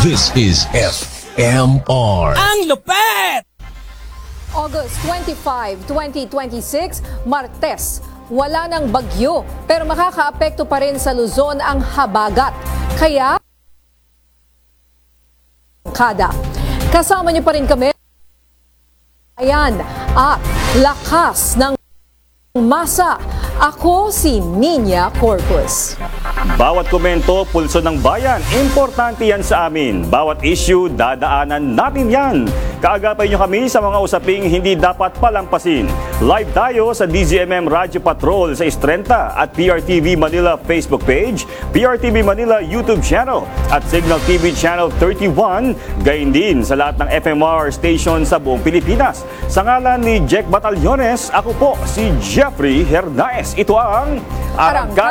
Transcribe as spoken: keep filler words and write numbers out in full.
This is F M R. Ang lupet! August twenty-fifth, twenty twenty-six, Martes. Wala ng bagyo pero makakaapekto pa rin sa Luzon ang habagat. Kaya, kada. Kasama niyo pa rin kami. Ayan, at lakas ng masa. Ako si Nina Corpus. Bawat komento, pulso ng bayan, importante yan sa amin. Bawat issue, dadaanan natin yan. Kaagapay nyo kami sa mga usaping hindi dapat palampasin. Live tayo sa D Z M M Radio Patrol sa Istrenta at P R T V Manila Facebook page, P R T V Manila YouTube channel at Signal T V Channel thirty-one, gayon din sa lahat ng F M R station sa buong Pilipinas. Sa ngalan ni Jack Batallones, ako po si Jeffrey Hernaez. Ito ang Arangkada